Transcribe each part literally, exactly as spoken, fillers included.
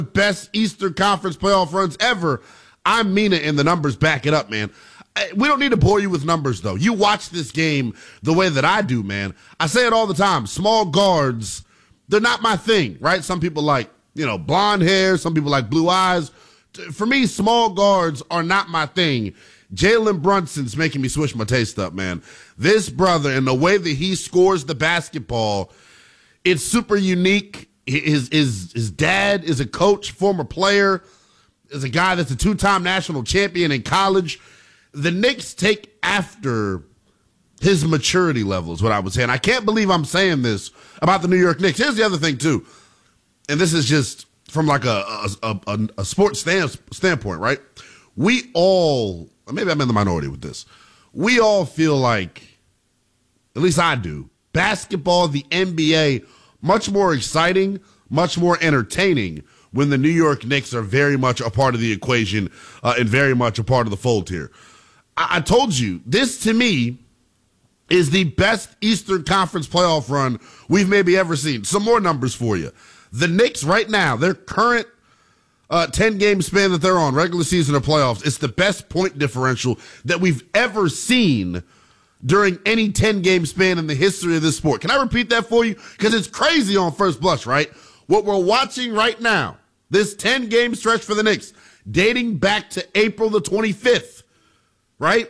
best Eastern Conference playoff runs ever. I mean it, and the numbers back it up, man. We don't need to bore you with numbers, though. You watch this game the way that I do, man. I say it all the time. Small guards, they're not my thing, right? Some people like, you know, blonde hair. Some people like blue eyes. For me, small guards are not my thing. Jalen Brunson's making me switch my taste up, man. This brother and the way that he scores the basketball, it's super unique. His, his, his dad is a coach, former player, is a guy that's a two-time national champion in college. The Knicks take after his maturity level is what I would say. And I can't believe I'm saying this about the New York Knicks. Here's the other thing, too. And this is just from like a, a, a, a sports stand, standpoint, right? We all, maybe I'm in the minority with this. We all feel like, at least I do, basketball, the N B A, much more exciting, much more entertaining when the New York Knicks are very much a part of the equation uh, and very much a part of the fold here. I-, I told you, this to me is the best Eastern Conference playoff run we've maybe ever seen. Some more numbers for you. The Knicks right now, their current uh, ten-game span that they're on, regular season or playoffs, it's the best point differential that we've ever seen during any ten-game span in the history of this sport. Can I repeat that for you? Because it's crazy on first blush, right? What we're watching right now, this ten-game stretch for the Knicks, dating back to April the twenty-fifth, right?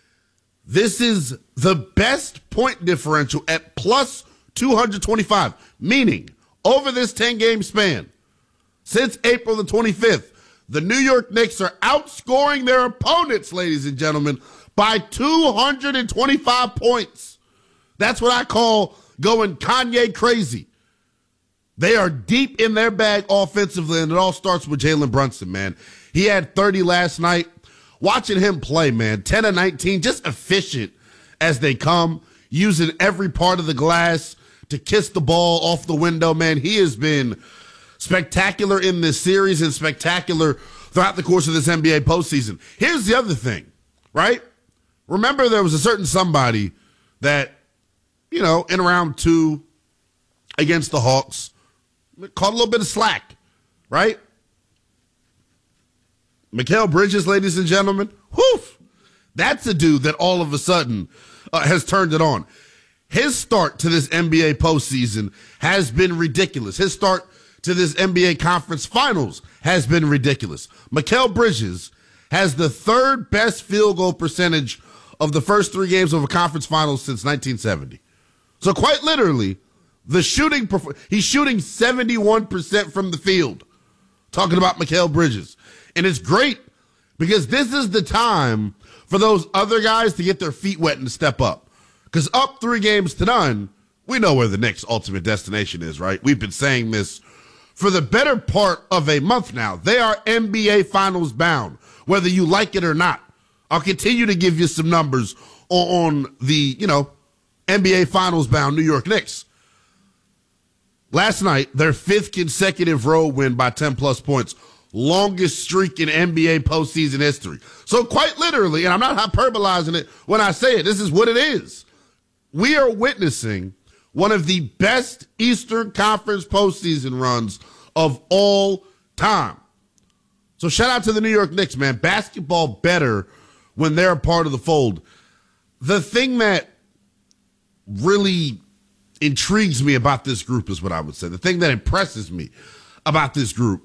This is the best point differential at plus two hundred twenty-five, meaning over this ten-game span, since April the twenty-fifth, the New York Knicks are outscoring their opponents, ladies and gentlemen, by two hundred twenty-five points. That's what I call going Kanye crazy. They are deep in their bag offensively, and it all starts with Jalen Brunson, man. He had thirty last night. Watching him play, man, ten of nineteen, just efficient as they come, using every part of the glass to kiss the ball off the window, man. He has been spectacular in this series and spectacular throughout the course of this N B A postseason. Here's the other thing, right? Remember there was a certain somebody that, you know, in round two against the Hawks, caught a little bit of slack, right? Mikal Bridges, ladies and gentlemen, whew, that's a dude that all of a sudden uh, has turned it on. His start to this N B A postseason has been ridiculous. His start to this N B A conference finals has been ridiculous. Mikal Bridges has the third best field goal percentage of the first three games of a conference finals since nineteen seventy. So quite literally, the shooting, he's shooting seventy-one percent from the field. Talking about Mikal Bridges. And it's great because this is the time for those other guys to get their feet wet and to step up. Because up three games to none, we know where the Knicks' ultimate destination is, right? We've been saying this for the better part of a month now. They are N B A Finals bound, whether you like it or not. I'll continue to give you some numbers on the, you know, N B A Finals bound New York Knicks. Last night, their fifth consecutive road win by ten plus points. Longest streak in N B A postseason history. So quite literally, and I'm not hyperbolizing it when I say it, this is what it is. We are witnessing one of the best Eastern Conference postseason runs of all time. So shout out to the New York Knicks, man. Basketball better when they're a part of the fold. The thing that really intrigues me about this group is what I would say. The thing that impresses me about this group,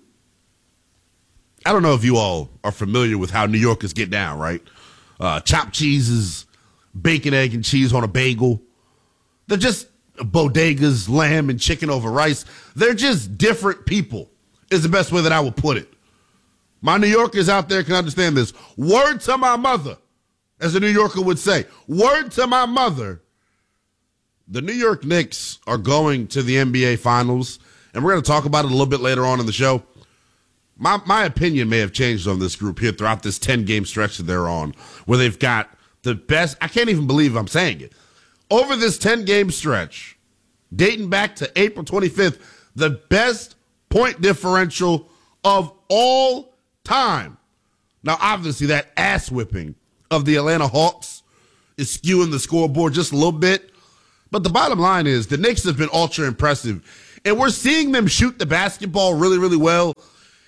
I don't know if you all are familiar with how New Yorkers get down, right? Uh, chopped cheeses, bacon, egg, and cheese on a bagel. They're just bodegas, lamb, and chicken over rice. They're just different people, is the best way that I would put it. My New Yorkers out there can understand this. Word to my mother, as a New Yorker would say. Word to my mother. The New York Knicks are going to the N B A Finals, and we're going to talk about it a little bit later on in the show. My my opinion may have changed on this group here throughout this ten-game stretch that they're on, where they've got the best, I can't even believe I'm saying it, over this ten-game stretch, dating back to April twenty-fifth, the best point differential of all time. Now, obviously, that ass-whipping of the Atlanta Hawks is skewing the scoreboard just a little bit, but the bottom line is the Knicks have been ultra impressive, and we're seeing them shoot the basketball really, really well.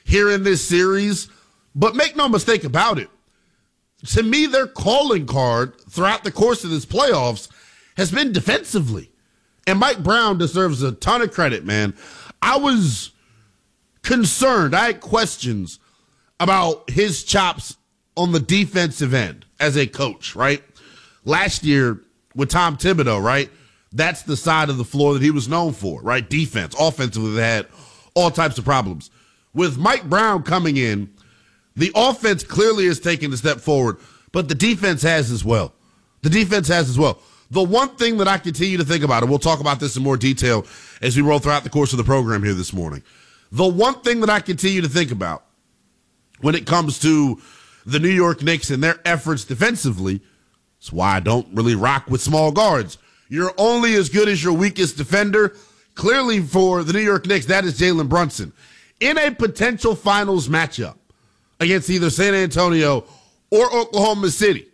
here in this series. But make no mistake about it. To me, their calling card throughout the course of this playoffs has been defensively. And Mike Brown deserves a ton of credit, man. I was concerned. I had questions about his chops on the defensive end as a coach, right? Last year with Tom Thibodeau, right? That's the side of the floor that he was known for, right? Defense. Offensively, they had all types of problems. With Mike Brown coming in, the offense clearly is taking a step forward, but the defense has as well. The defense has as well. The one thing that I continue to think about, and we'll talk about this in more detail as we roll throughout the course of the program here this morning. The one thing that I continue to think about when it comes to the New York Knicks and their efforts defensively, it's why I don't really rock with small guards. You're only as good as your weakest defender. Clearly for the New York Knicks, that is Jalen Brunson. In a potential finals matchup against either San Antonio or Oklahoma City,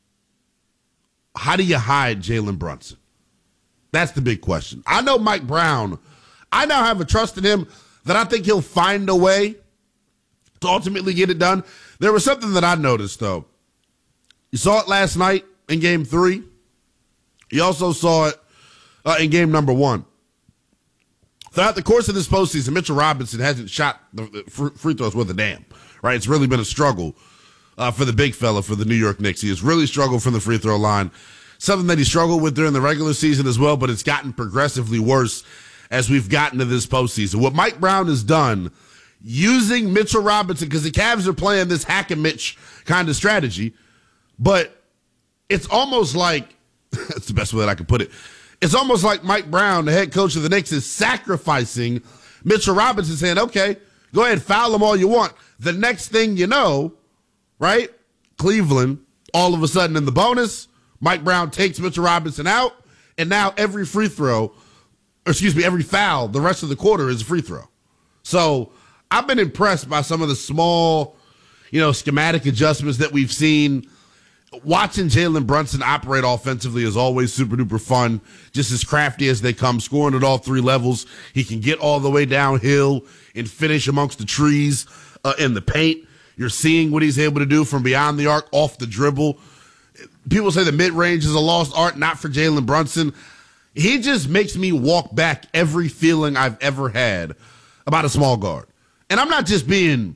how do you hide Jalen Brunson? That's the big question. I know Mike Brown. I now have a trust in him that I think he'll find a way to ultimately get it done. There was something that I noticed, though. You saw it last night in game three. You also saw it uh, in game number one. Throughout the course of this postseason, Mitchell Robinson hasn't shot the free throws worth a damn, right? It's really been a struggle uh, for the big fella for the New York Knicks. He has really struggled from the free throw line, something that he struggled with during the regular season as well, but it's gotten progressively worse as we've gotten to this postseason. What Mike Brown has done using Mitchell Robinson, because the Cavs are playing this hack and Mitch kind of strategy, but it's almost like, that's the best way that I can put it, it's almost like Mike Brown, the head coach of the Knicks, is sacrificing Mitchell Robinson, saying, okay, go ahead, foul him all you want. The next thing you know, right, Cleveland, all of a sudden in the bonus, Mike Brown takes Mitchell Robinson out, and now every free throw, or excuse me, every foul, the rest of the quarter is a free throw. So I've been impressed by some of the small, you know, schematic adjustments that we've seen. Watching Jalen Brunson operate offensively is always super duper fun, just as crafty as they come, scoring at all three levels. He can get all the way downhill and finish amongst the trees uh, in the paint. You're seeing what he's able to do from beyond the arc, off the dribble. People say the mid-range is a lost art, not for Jalen Brunson. He just makes me walk back every feeling I've ever had about a small guard. And I'm not just being,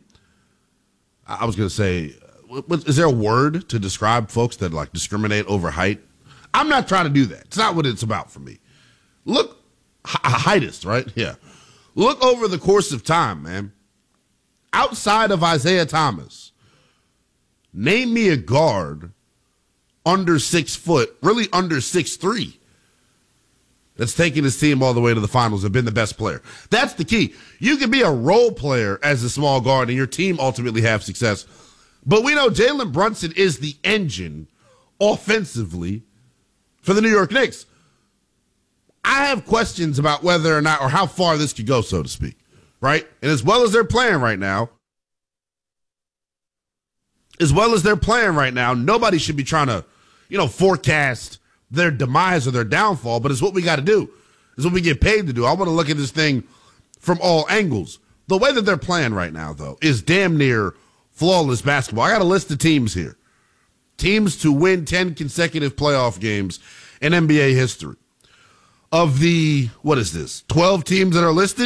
I was going to say, is there a word to describe folks that like discriminate over height? I'm not trying to do that. It's not what it's about for me. Look, heightist, right? Yeah. Look over the course of time, man. Outside of Isaiah Thomas, name me a guard under six foot, really under six three, that's taken his team all the way to the finals and been the best player. That's the key. You can be a role player as a small guard and your team ultimately have success. But we know Jalen Brunson is the engine offensively for the New York Knicks. I have questions about whether or not, or how far this could go, so to speak, right? And as well as they're playing right now, as well as they're playing right now, nobody should be trying to, you know, forecast their demise or their downfall, but it's what we got to do. It's what we get paid to do. I want to look at this thing from all angles. The way that they're playing right now, though, is damn near flawless basketball. I got a list of teams here. Teams to win ten consecutive playoff games in N B A history. Of the, what is this, twelve teams that are listed,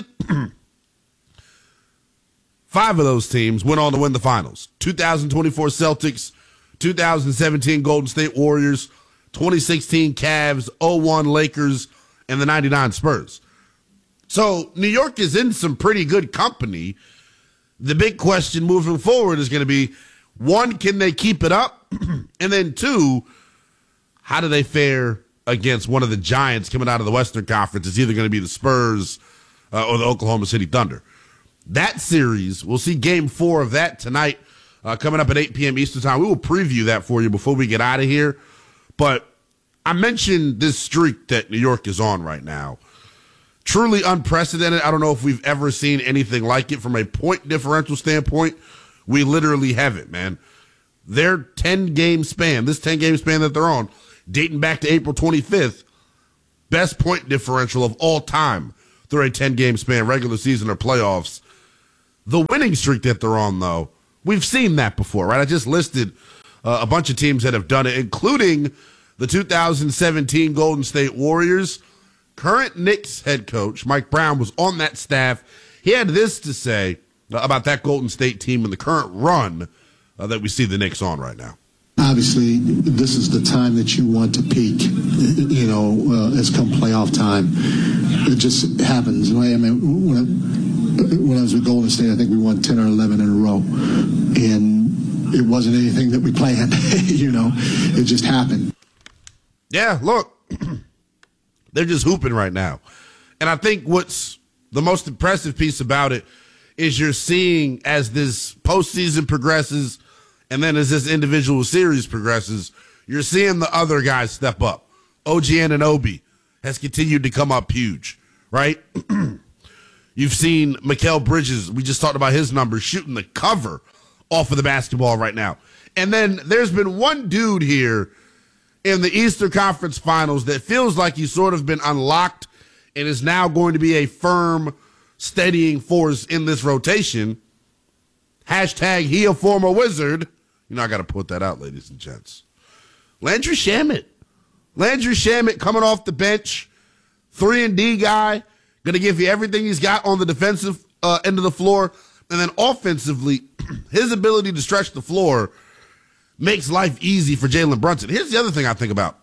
five of those teams went on to win the finals. two thousand twenty-four Celtics, two thousand seventeen Golden State Warriors, twenty sixteen Cavs, oh one Lakers, and the ninety-nine Spurs. So New York is in some pretty good company. The big question moving forward is going to be, one, can they keep it up? And then two, how do they fare against one of the giants coming out of the Western Conference? It's either going to be the Spurs uh, or the Oklahoma City Thunder. That series, we'll see game four of that tonight uh, coming up at eight p.m. Eastern time. We will preview that for you before we get out of here. But I mentioned this streak that New York is on right now. Truly unprecedented. I don't know if we've ever seen anything like it from a point differential standpoint. We literally have it, man. Their ten-game span, this ten-game span that they're on, dating back to April twenty-fifth, best point differential of all time through a ten-game span, regular season or playoffs. The winning streak that they're on, though, we've seen that before, right? I just listed uh, a bunch of teams that have done it, including the two thousand seventeen Golden State Warriors. Current Knicks head coach Mike Brown was on that staff. He had this to say about that Golden State team and the current run uh, that we see the Knicks on right now. Obviously, this is the time that you want to peak, you know, uh, as come playoff time. It just happens. I mean, when I, when I was with Golden State, I think we won ten or eleven in a row. And it wasn't anything that we planned, you know. It just happened. Yeah, look, they're just hooping right now. And I think what's the most impressive piece about it is you're seeing as this postseason progresses and then as this individual series progresses, you're seeing the other guys step up. O G Anunoby has continued to come up huge, right? You've seen Mikal Bridges, we just talked about his numbers, shooting the cover off of the basketball right now. And then there's been one dude here in the Eastern Conference Finals that feels like he's sort of been unlocked and is now going to be a firm, steadying force in this rotation. Hashtag he a former Wizard. You know, I got to put that out, ladies and gents. Landry Shamet. Landry Shamet coming off the bench, three and D guy, going to give you everything he's got on the defensive uh, end of the floor. And then offensively, his ability to stretch the floor makes life easy for Jalen Brunson. Here's the other thing I think about.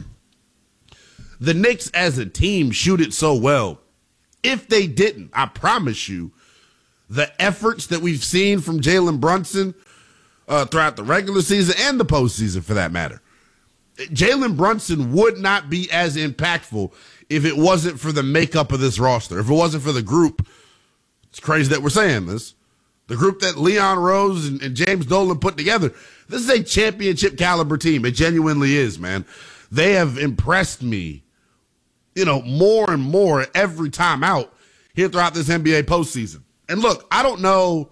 The Knicks as a team shoot it so well. If they didn't, I promise you, the efforts that we've seen from Jalen Brunson uh, throughout the regular season and the postseason for that matter, Jalen Brunson would not be as impactful if it wasn't for the makeup of this roster. If it wasn't for the group, it's crazy that we're saying this, the group that Leon Rose and, and James Dolan put together. This is a championship caliber team. It genuinely is, man. They have impressed me, you know, more and more every time out here throughout this N B A postseason. And look, I don't know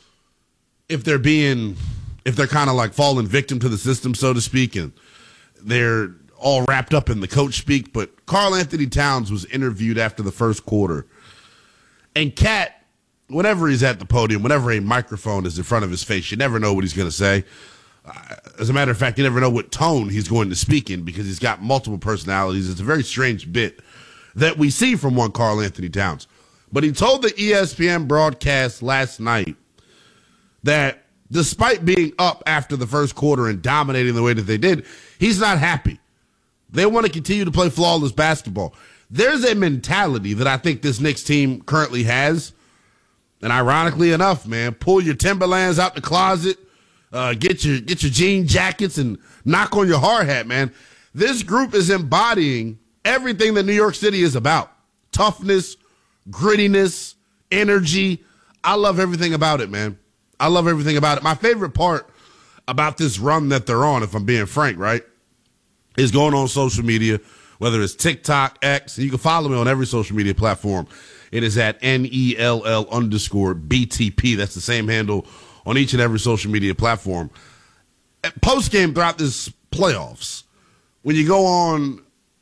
if they're being, if they're kind of like falling victim to the system, so to speak, and they're all wrapped up in the coach speak, but Karl Anthony Towns was interviewed after the first quarter. And Cat, whenever he's at the podium, whenever a microphone is in front of his face, you never know what he's going to say. Uh, as a matter of fact, you never know what tone he's going to speak in because he's got multiple personalities. It's a very strange bit that we see from one Karl Anthony Towns. But he told the E S P N broadcast last night that despite being up after the first quarter and dominating the way that they did, he's not happy. They want to continue to play flawless basketball. There's a mentality that I think this Knicks team currently has. And ironically enough, man, pull your Timberlands out the closet, uh, get your get your jean jackets, and knock on your hard hat, man. This group is embodying everything that New York City is about. Toughness, grittiness, energy. I love everything about it, man. I love everything about it. My favorite part about this run that they're on, if I'm being frank, right, is going on social media, whether it's TikTok, X. You can follow me on every social media platform. It is at N E L L underscore B T P. That's the same handle on each and every social media platform. Post-game throughout this playoffs, when you go on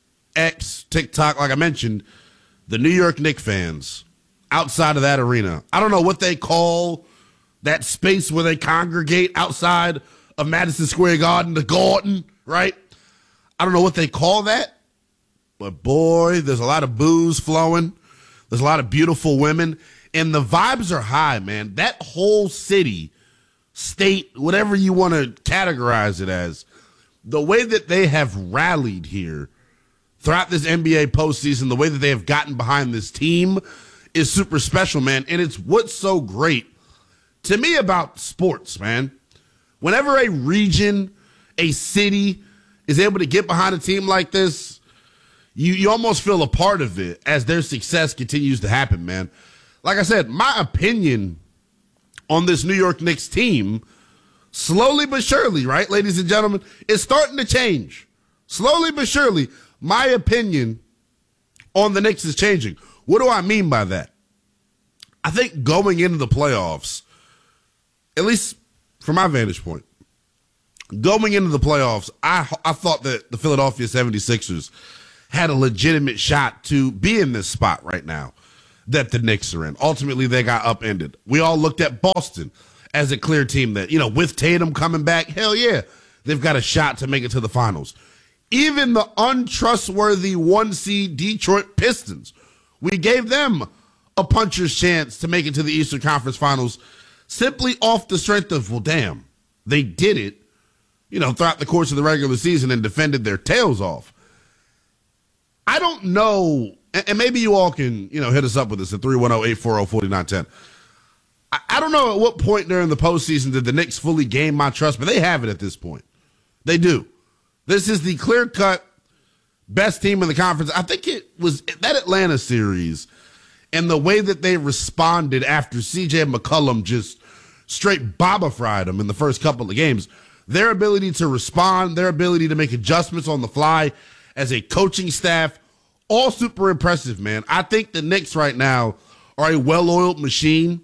X, TikTok, like I mentioned, the New York Knicks fans outside of that arena, I don't know what they call that space where they congregate outside of Madison Square Garden, the Garden, right? I don't know what they call that, but boy, there's a lot of booze flowing. There's a lot of beautiful women, and the vibes are high, man. That whole city, state, whatever you want to categorize it as, the way that they have rallied here throughout this N B A postseason, the way that they have gotten behind this team is super special, man. And it's what's so great to me about sports, man. Whenever a region, a city is able to get behind a team like this, You you almost feel a part of it as their success continues to happen, man. Like I said, my opinion on this New York Knicks team, slowly but surely, right, ladies and gentlemen, is starting to change. Slowly but surely, my opinion on the Knicks is changing. What do I mean by that? I think going into the playoffs, at least from my vantage point, going into the playoffs, I I thought that the Philadelphia seventy-sixers had a legitimate shot to be in this spot right now. that the Knicks are in. Ultimately, they got upended. We all looked at Boston as a clear team that, you know, with Tatum coming back, hell yeah, they've got a shot to make it to the finals. Even the untrustworthy one seed Detroit Pistons, we gave them a puncher's chance to make it to the Eastern Conference Finals simply off the strength of, well, damn, they did it, you know, throughout the course of the regular season and defended their tails off. I don't know, and maybe you all can, you know, hit us up with this at three one zero, eight four zero, four nine one zero. I, I don't know at what point during the postseason did the Knicks fully gain my trust, but they have it at this point. They do. This is the clear-cut best team in the conference. I think it was that Atlanta series and the way that they responded after C J McCollum just straight Baba-fried them in the first couple of games. Their ability to respond, their ability to make adjustments on the fly as a coaching staff, all super impressive, man. I think the Knicks right now are a well-oiled machine.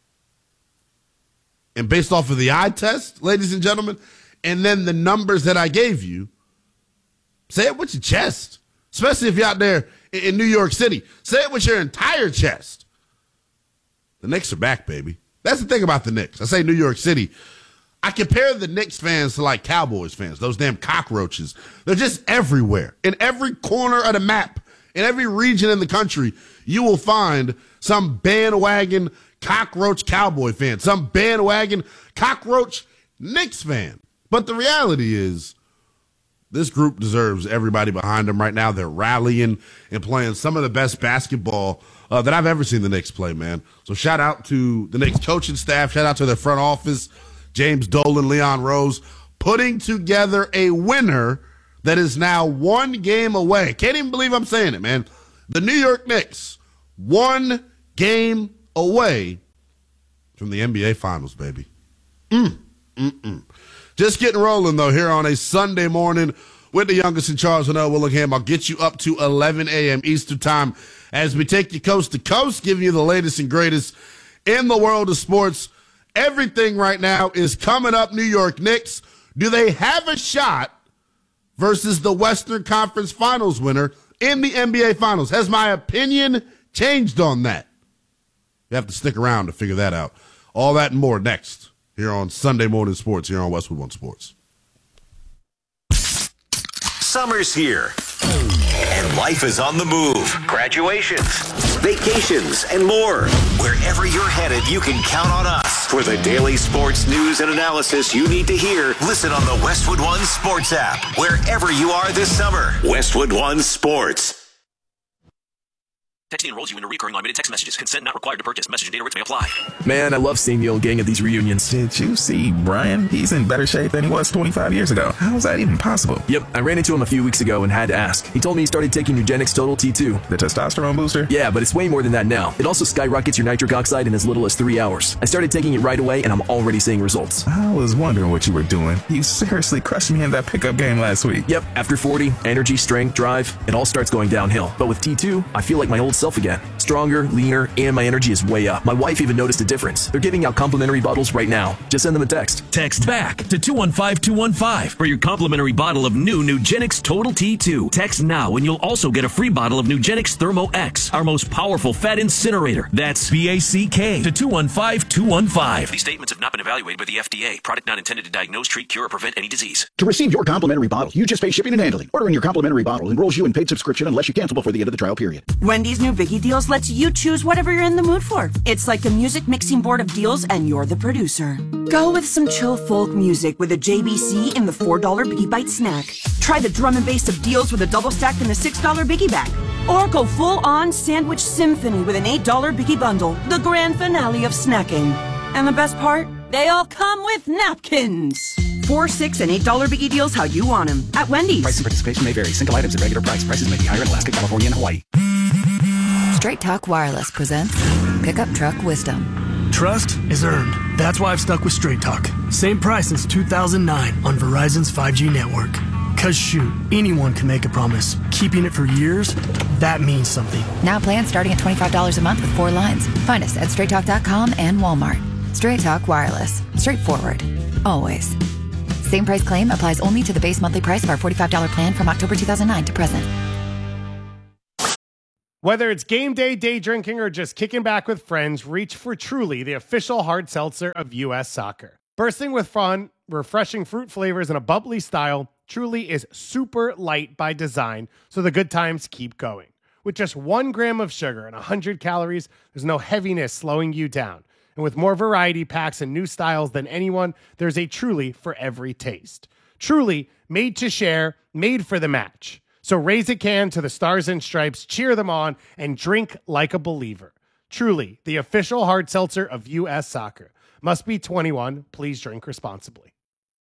And based off of the eye test, ladies and gentlemen, and then the numbers that I gave you, say it with your chest, especially if you're out there in New York City. Say it with your entire chest. The Knicks are back, baby. That's the thing about the Knicks. I say New York City. I compare the Knicks fans to like Cowboys fans, those damn cockroaches. They're just everywhere. In every corner of the map, in every region in the country, you will find some bandwagon cockroach Cowboy fan, some bandwagon cockroach Knicks fan. But the reality is, this group deserves everybody behind them right now. They're rallying and playing some of the best basketball uh, that I've ever seen the Knicks play, man. So shout out to the Knicks coaching staff. Shout out to their front office, James Dolan, Leon Rose, putting together a winner that is now one game away. Can't even believe I'm saying it, man. The New York Knicks, one game away from the N B A Finals, baby. Mm, mm-mm. Just getting rolling, though, here on a Sunday morning with the youngest in Charles and Willingham. I'll get you up to eleven a.m. Eastern time as we take you coast to coast, giving you the latest and greatest in the world of sports. Everything right now is coming up. New York Knicks, do they have a shot versus the Western Conference Finals winner in the N B A Finals? Has my opinion changed on that? You have to stick around to figure that out. All that and more next here on Sunday Morning Sports here on Westwood One Sports. Summer's here, and life is on the move. Graduations, vacations, and more. Wherever you're headed, you can count on us. For the daily sports news and analysis you need to hear, listen on the Westwood One Sports app. Wherever you are this summer, Westwood One Sports. Texting enrolls you in a recurring unlimited text messages. Consent not required to purchase. Message and data rates may apply. Man, I love seeing the old gang at these reunions. Did you see Brian? He's in better shape than he was twenty-five years ago. How is that even possible? Yep, I ran into him a few weeks ago and had to ask. He told me he started taking Nugenix Total T two. The testosterone booster? Yeah, but it's way more than that now. It also skyrockets your nitric oxide in as little as three hours. I started taking it right away, and I'm already seeing results. I was wondering what you were doing. You seriously crushed me in that pickup game last week. Yep, after forty, energy, strength, drive, it all starts going downhill. But with T two, I feel like my old self again. Stronger, leaner, and my energy is way up. My wife even noticed a difference. They're giving out complimentary bottles right now. Just send them a text. Text back to two one five two one five for your complimentary bottle of new Nugenix Total T two. Text now and you'll also get a free bottle of Nugenix Thermo X, our most powerful fat incinerator. That's B A C K to two one five two one five. These statements have not been evaluated by the F D A. Product not intended to diagnose, treat, cure, or prevent any disease. To receive your complimentary bottle, you just pay shipping and handling. Ordering your complimentary bottle enrolls you in paid subscription unless you cancel before the end of the trial period. Wendy's new Biggie Deals lets you choose whatever you're in the mood for. It's like a music mixing board of deals and you're the producer. Go with some chill folk music with a J B C in the four dollar Biggie Bite snack. Try the drum and bass of deals with a double stack in the six dollar Biggie bag. Or go full-on sandwich symphony with an eight dollar Biggie bundle, the grand finale of snacking. And the best part? They all come with napkins. Four, six, and eight dollar Biggie Deals how you want them at Wendy's. Price and participation may vary. Single items at regular price. Prices may be higher in Alaska, California, and Hawaii. Straight Talk Wireless presents Pickup Truck Wisdom. Trust is earned. That's why I've stuck with Straight Talk. Same price since two thousand nine on Verizon's five G network. Cause shoot, anyone can make a promise. Keeping it for years, that means something. Now plans starting at twenty-five dollars a month with four lines. Find us at straight talk dot com and Walmart. Straight Talk Wireless. Straightforward. Always. Same price claim applies only to the base monthly price of our forty-five dollars plan from October two thousand nine to present. Whether it's game day, day drinking, or just kicking back with friends, reach for Truly, the official hard seltzer of U S Soccer. Bursting with fun, refreshing fruit flavors, and a bubbly style, Truly is super light by design, so the good times keep going. With just one gram of sugar and one hundred calories, there's no heaviness slowing you down. And with more variety packs and new styles than anyone, there's a Truly for every taste. Truly, made to share, made for the match. So raise a can to the Stars and Stripes, cheer them on, and drink like a believer. Truly, the official hard seltzer of U S Soccer. Must be twenty-one. Please drink responsibly.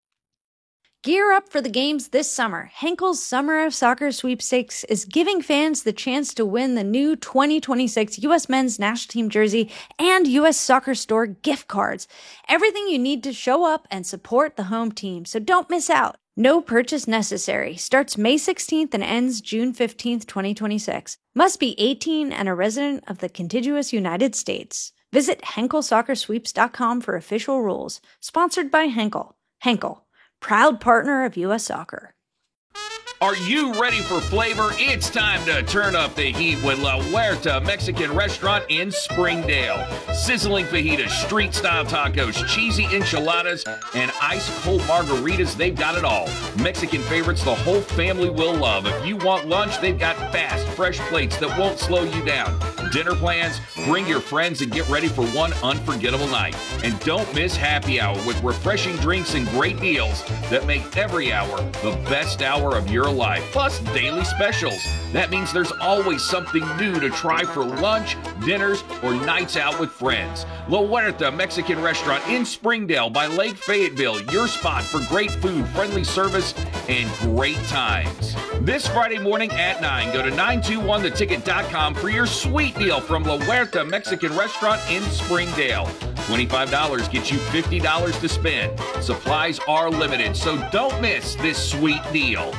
Gear up for the games this summer. Henkel's Summer of Soccer Sweepstakes is giving fans the chance to win the new twenty twenty-six U S Men's National Team jersey and U S Soccer Store gift cards. Everything you need to show up and support the home team, so don't miss out. No purchase necessary. Starts May sixteenth and ends June fifteenth, twenty twenty-six. Must be eighteen and a resident of the contiguous United States. Visit Henkel Soccer Sweeps dot com for official rules. Sponsored by Henkel. Henkel, proud partner of U S Soccer. Are you ready for flavor? It's time to turn up the heat with La Huerta Mexican Restaurant in Springdale. Sizzling fajitas, street-style tacos, cheesy enchiladas, and ice-cold margaritas, they've got it all. Mexican favorites the whole family will love. If you want lunch, they've got fast, fresh plates that won't slow you down. Dinner plans? Bring your friends and get ready for one unforgettable night. And don't miss happy hour with refreshing drinks and great deals that make every hour the best hour of your life, plus daily specials. That means there's always something new to try for lunch, dinners, or nights out with friends. La Huerta Mexican Restaurant in Springdale by Lake Fayetteville, your spot for great food, friendly service, and great times. This Friday morning at nine, go to nine two one the ticket dot com for your sweet deal from La Huerta Mexican Restaurant in Springdale. twenty-five dollars gets you fifty dollars to spend. Supplies are limited, so don't miss this sweet deal.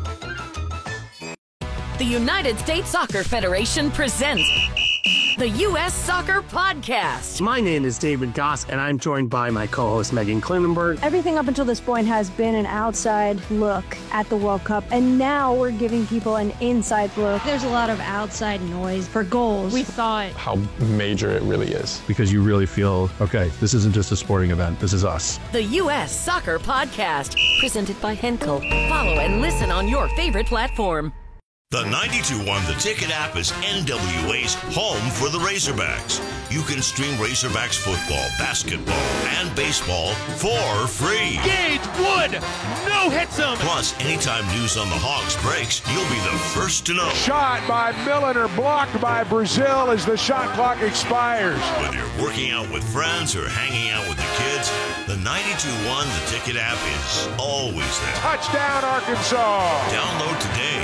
The United States Soccer Federation presents the U S Soccer Podcast. My name is David Goss, and I'm joined by my co-host Megan Klinenberg. Everything up until this point has been an outside look at the World Cup, and now we're giving people an inside look. There's a lot of outside noise for goals. We thought how major it really is. Because you really feel, okay, this isn't just a sporting event, this is us. The U S Soccer Podcast, presented by Henkel. Follow and listen on your favorite platform. The ninety-two one The Ticket app is N W A's home for the Razorbacks. You can stream Razorbacks football, basketball, and baseball for free. Gage Wood, no hits him. Plus, anytime news on the Hogs breaks, you'll be the first to know. Shot by Milliner, blocked by Brazil as the shot clock expires. Whether you're working out with friends or hanging out with the kids, the ninety-two one The Ticket app is always there. Touchdown, Arkansas. Download today.